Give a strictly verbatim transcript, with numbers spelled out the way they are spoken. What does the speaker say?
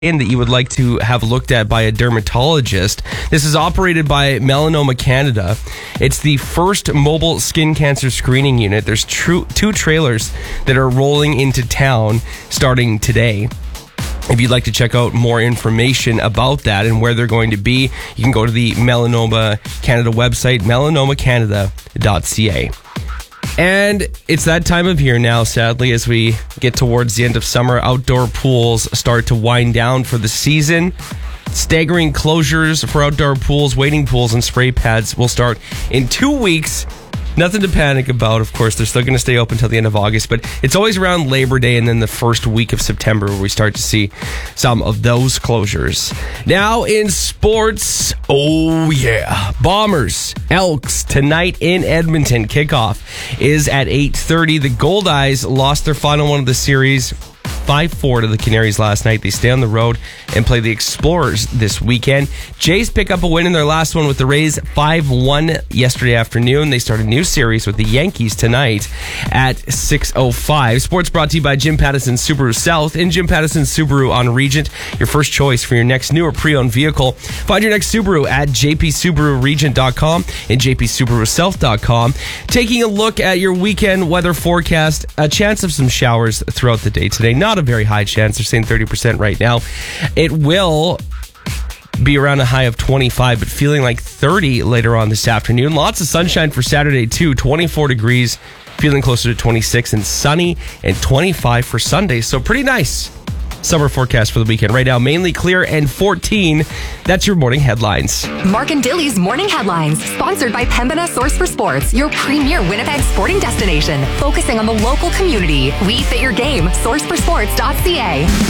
in that you would like to have looked at by a dermatologist. This is operated by Melanoma Canada. It's the first mobile skin cancer screening unit. There's tru- two trailers that are rolling into town starting today. If you'd like to check out more information about that and where they're going to be, you can go to the Melanoma Canada website, melanoma canada dot c a. And it's that time of year now, sadly, as we get towards the end of summer. Outdoor pools start to wind down for the season. Staggering closures for outdoor pools, wading pools, and spray pads will start in two weeks. Nothing to panic about. Of course, they're still going to stay open until the end of August, but it's always around Labor Day and then the first week of September where we start to see some of those closures. Now in sports, oh yeah, Bombers, Elks tonight in Edmonton. Kickoff is at eight thirty. The Goldeyes lost their final one of the series, five four to the Canaries last night. They stay on the road and play the Explorers this weekend. Jays pick up a win in their last one with the Rays, five one yesterday afternoon. They start a new series with the Yankees tonight at six oh five. Sports brought to you by Jim Pattison Subaru South. In Jim Pattison Subaru on Regent, your first choice for your next new or pre-owned vehicle. Find your next Subaru at j p subaru regent dot com and j p subaru south dot com. Taking a look at your weekend weather forecast, a chance of some showers throughout the day today. Not a very high chance. They're saying thirty percent right now. It will be around a high of twenty-five, but feeling like thirty later on this afternoon. Lots of sunshine for Saturday too. twenty-four degrees, feeling closer to twenty-six, and sunny, and twenty-five for Sunday. So pretty nice summer forecast for the weekend. Right now, mainly clear and fourteen. That's your morning headlines. Mark and Dilly's Morning Headlines, sponsored by Pembina Source for Sports, your premier Winnipeg sporting destination, focusing on the local community. We fit your game. source for sports dot c a.